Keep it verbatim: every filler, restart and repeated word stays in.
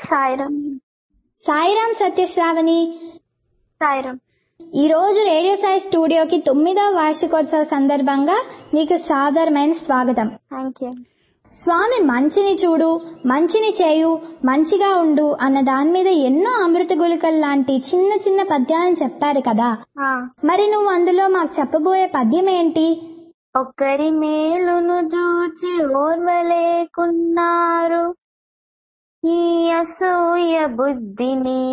సాయిరామ్. సాయిరామ్ సత్యశ్రావణి. సాయిరామ్. ఈ రోజు రేడియో సాయి స్టూడియోకి తొమ్మిదవ వార్షికోత్సవ సందర్భంగా నీకు సాదరమైన స్వాగతం. Thank you. స్వామి మంచిని చూడు, మంచిని చేయు, మంచిగా ఉండు అన్న దాని మీద ఎన్నో అమృత గుళికలు లాంటి చిన్న చిన్న పద్యాలను చెప్పారు కదా. మరి నువ్వు అందులో మాకు చెప్పబోయే పద్యం ఏంటి? ఒకరి మేలును చూచి ఓర్వలేకున్నారు, ఈ అసూయ బుద్ధిని